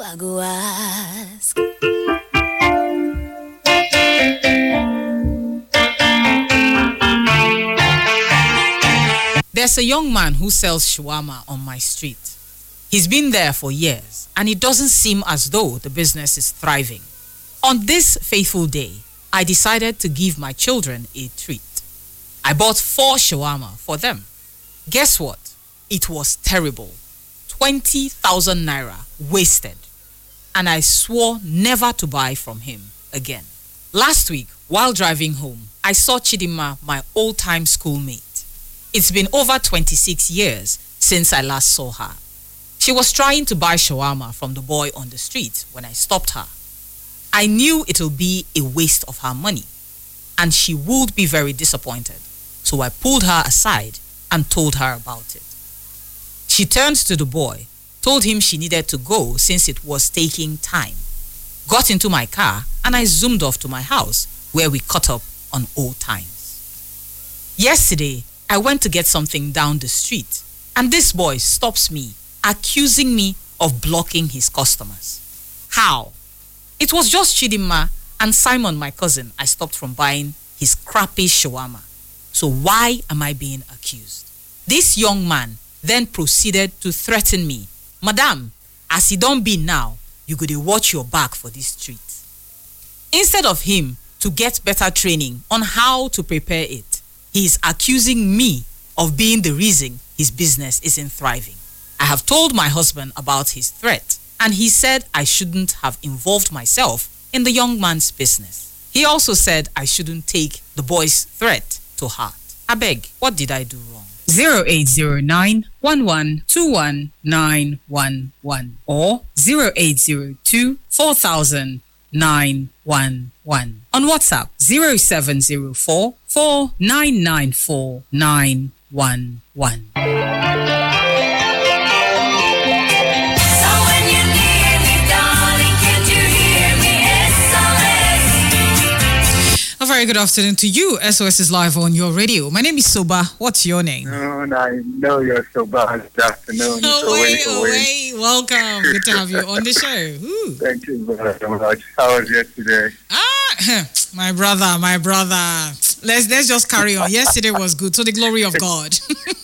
I go ask. There's a young man who sells shawarma on my street. He's been there for years, and it doesn't seem as though the business is thriving. On this faithful day, I decided to give my children a treat. I bought 4 shawarma for them. Guess what? It was terrible. 20,000 naira wasted. And I swore never to buy from him again. Last week, while driving home, I saw Chidima, my old-time schoolmate. It's been over 26 years since I last saw her. She was trying to buy shawarma from the boy on the street when I stopped her. I knew it would be a waste of her money, and she would be very disappointed. So I pulled her aside and told her about it. She turned to the boy, told him she needed to go since it was taking time, got into my car, and I zoomed off to my house where we caught up on old times. Yesterday, I went to get something down the street, and this boy stops me, accusing me of blocking his customers. How? It was just Chidima and Simon, my cousin, I stopped from buying his crappy shawarma. So why am I being accused? This young man then proceeded to threaten me. Madam, as he don't be now, you go to watch your back for this treat. Instead of him to get better training on how to prepare it, he is accusing me of being the reason his business isn't thriving. I have told my husband about his threat, and he said I shouldn't have involved myself in the young man's business. He also said I shouldn't take the boy's threat to heart. I beg, what did I do wrong? 0809 1121911 or 0802 4000 911. On WhatsApp 0704 4994 911. A very good afternoon to you. SOS is live on your radio. My name is Soba. What's your name? I know you're Soba. Good afternoon. Away. Welcome. Good to have you on the show. Ooh. Thank you very much. How was yesterday? My brother. Let's just carry on. Yesterday was good. To the glory of God.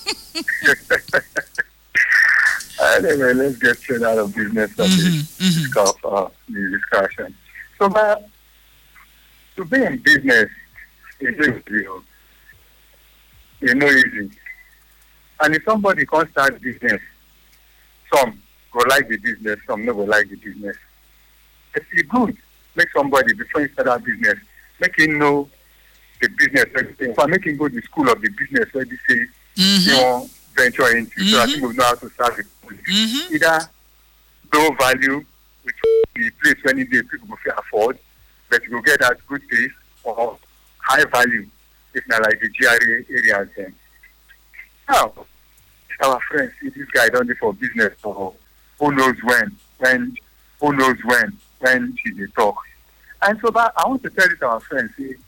Anyway, let's get straight out of business of the discussion. So, to be in business is easy. It's not easy. And if somebody can't start business, some go like the business, some no go like the business. It's good. Make somebody before you start that business, make him know the business. If I make him go to the school of the business where they say you want venture into, so I think we know how to start it. Either low value, which the place when people go afford, but you will get that good taste, or high value, if not like the GRA areas then. Now, our friends see this guy don't do for business for who knows when she they talk. And so I want to tell it to our friends, say,